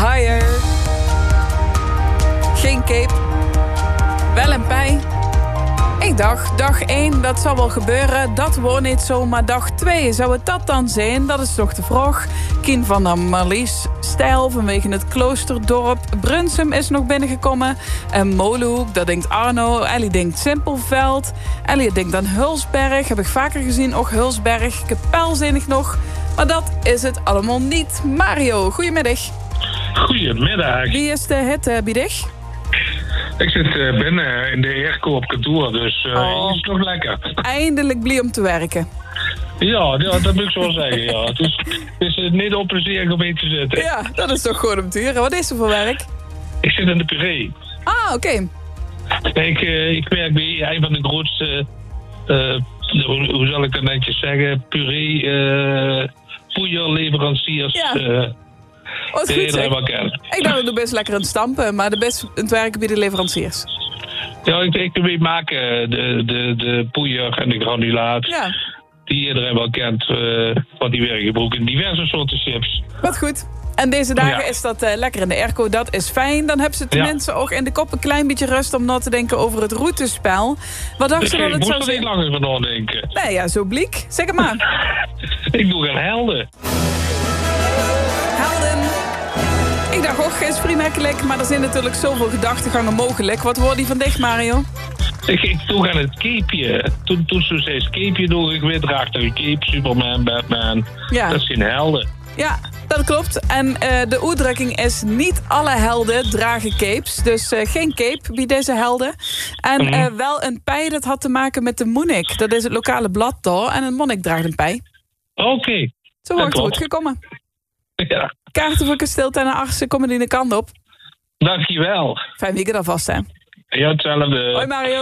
Higher. Geen cape. Wel een pij. Ik dacht, dag 1, dat zou wel gebeuren. Dat wordt niet zo, maar dag 2, zou het dat dan zijn? Dat is toch de vraag. Kien van der Marlies stijl vanwege het kloosterdorp. Brunsum is nog binnengekomen. En Molenhoek, dat denkt Arno. Ellie denkt Simpelveld. Ellie denkt aan Hulsberg. Heb ik vaker gezien, ook Hulsberg. Kapelzinnig nog. Maar dat is het allemaal niet. Mario, goedemiddag. Goedemiddag. Wie is de hit, biedig? Ik zit binnen in de airco op kantoor, dus is nog lekker. Eindelijk blij om te werken. Ja, dat moet ik zo zeggen. Ja. Het is niet onplezierig om in te zitten. Ja, dat is toch gewoon om te huren. Wat is er voor werk? Ik zit in de puree. Ah, oké. Ik werk bij een van de grootste, hoe zal ik dat netjes zeggen, puree poeierleveranciers. Ja. Wat goed zeg. Ik dacht dat doe best lekker aan het stampen, maar de best aan het werken bij de leveranciers. Ja, ik maak de poeier en de granulaat. Ja. Die iedereen wel kent, van die werkgebroek in diverse soorten chips. Wat goed. En deze dagen is dat lekker in de airco, dat is fijn. Dan hebben ze tenminste ook in de kop een klein beetje rust om na te denken over het routespel. Wat dacht je dat het zou zijn? Ik moest er niet langer van nadenken. Nee, ja, zo bliek. Zeg het maar. Ik doe geen helden. Helden. Ik dacht ook, is vriendelijk, maar er zijn natuurlijk zoveel gedachtegangen mogelijk. Wat wordt die van dicht, Mario? Ik doe aan het capeje. Toen ze zei capeje doe ik weer draagt een cape, Superman, Batman. Ja. Dat zijn helden. Ja, dat klopt. En de uitdrukking is niet alle helden dragen capes. Dus geen cape bij deze helden. En wel een pij, dat had te maken met de Monnik. Dat is het lokale blad daar. En een monnik draagt een pij. Oké. Zo wordt het goed gekomen. Ja. Kaarten voor Kasteel ten Arsen komen die de kant op. Dankjewel. Fijn weekend alvast, hè. Ja, hetzelfde. Hoi Mario.